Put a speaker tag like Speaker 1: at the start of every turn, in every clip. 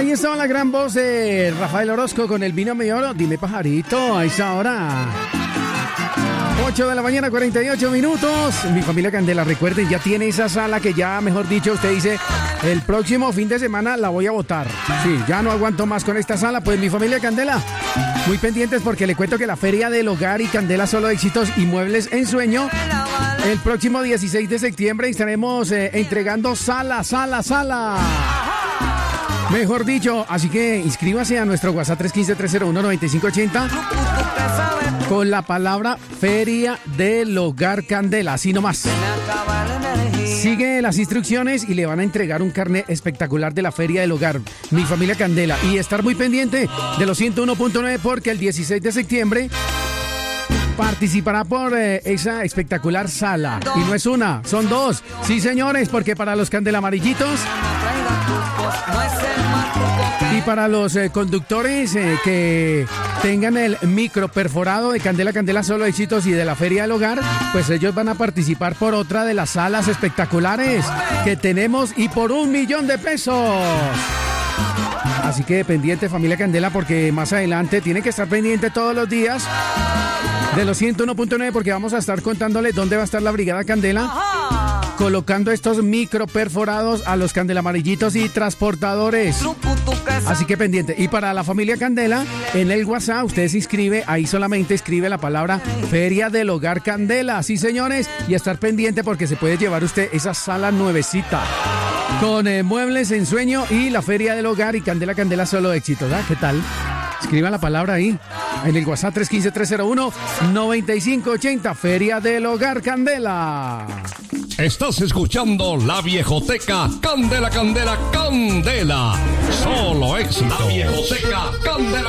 Speaker 1: Ahí estaba la gran voz de Rafael Orozco con el binomio oro. Dime pajarito, a esa hora. 8 de la mañana, 48 minutos. Mi familia Candela, recuerden, ya tiene esa sala que ya, mejor dicho, usted dice, el próximo fin de semana la voy a botar. Sí, ya no aguanto más con esta sala. Pues mi familia Candela, muy pendientes porque le cuento que la Feria del Hogar y Candela Solo Éxitos y Muebles en Sueño, el próximo 16 de septiembre estaremos entregando sala. Mejor dicho, así que inscríbase a nuestro WhatsApp 315-301-9580 con la palabra Feria del Hogar Candela, así nomás. Sigue las instrucciones y le van a entregar un carnet espectacular de la Feria del Hogar, mi familia Candela. Y estar muy pendiente de los 101.9 porque el 16 de septiembre participará por esa espectacular sala. Y no es una, son dos. Sí, señores, porque para los candelamarillitos y para los conductores que tengan el micro perforado de Candela Solo Éxitos y de la Feria del Hogar, pues ellos van a participar por otra de las salas espectaculares que tenemos y por $1.000.000. Así que pendiente, familia Candela, porque más adelante tiene que estar pendiente todos los días de los 101.9 porque vamos a estar contándole dónde va a estar la Brigada Candela colocando estos micro perforados a los candelamarillitos y transportadores. Así que pendiente. Y para la familia Candela, en el WhatsApp usted se inscribe, ahí solamente escribe la palabra Feria del Hogar Candela. Sí, señores, y a estar pendiente porque se puede llevar usted esa sala nuevecita con muebles en sueño y la Feria del Hogar y Candela Solo Éxitos. ¿Ah? ¿Qué tal? Escriba la palabra ahí en el WhatsApp 315-301-9580. Feria del Hogar Candela.
Speaker 2: Estás escuchando La Viejoteca Candela. Solo éxito. La Viejoteca Candela.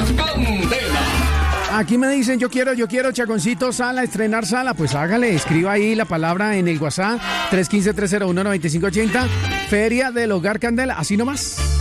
Speaker 1: Aquí me dicen, yo quiero, Chaconcito, sala, estrenar sala. Pues hágale, escriba ahí la palabra en el WhatsApp 315-301-9580. Feria del Hogar Candela, así nomás.